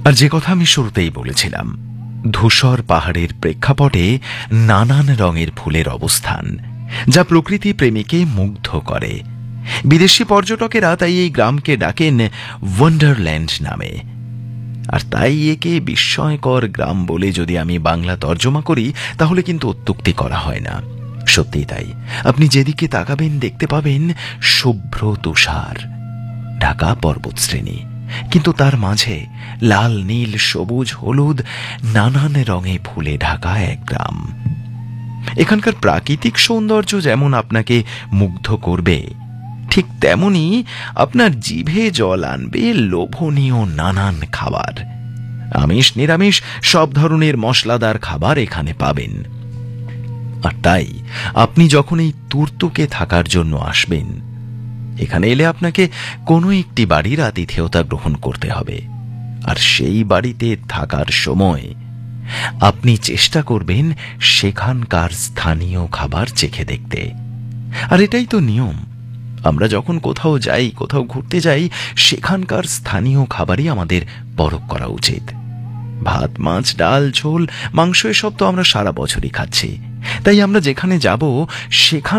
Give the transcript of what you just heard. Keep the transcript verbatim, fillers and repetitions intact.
আর যে কথা আমি শুরুতেই বলেছিলাম, ধূসর পাহাড়ের প্রেক্ষাপটে নানান রঙের ফুলের অবস্থান, যা প্রকৃতি প্রেমীকে মুগ্ধ করে। বিদেশি পর্যটকেরা তাই এই গ্রামকে ডাকেন ওয়ান্ডারল্যান্ড নামে। আর তাই একে বিস্ময়কর গ্রাম বলে যদি আমি বাংলা তর্জমা করি, তাহলে কিন্তু অত্যুক্তি করা হয় না। সত্যিই তাই, আপনি যেদিকে তাকাবেন দেখতে পাবেন শুভ্র তুষার ঢাকা পর্বতশ্রেণী, কিন্তু তার মাঝে লাল, নীল, সবুজ, হলুদ নানান রঙে ফুলে ঢাকা এক গ্রাম। এখানকার প্রাকৃতিক সৌন্দর্য যেমন আপনাকে মুগ্ধ করবে, ঠিক তেমনি আপনার জিভে জল আনবে লোভনীয় নানান খাবার। আমিষ নিরামিষ সব ধরনের মশলাদার খাবার এখানে পাবেন। আর তাই আপনি যখন এই তুর্তুকে থাকার জন্য আসবেন, এখানে এলে আপনাকে কোনো একটি বাড়ির আতিথেয়তা গ্রহণ করতে হবে। আর সেই বাড়িতে থাকার সময় আপনি চেষ্টা করবেন সেখানকার স্থানীয় খাবার চেখে দেখতে। আর এটাই তো নিয়ম, আমরা যখন কোথাও যাই, কোথাও ঘুরতে যাই, সেখানকার স্থানীয় খাবারই আমাদের পরখ করা উচিত। ভাত, মাছ, ডাল, ঝোল, মাংস এসব তো আমরা সারা বছরই খাচ্ছি, তাই আমরা যেখানে যাব সেখানে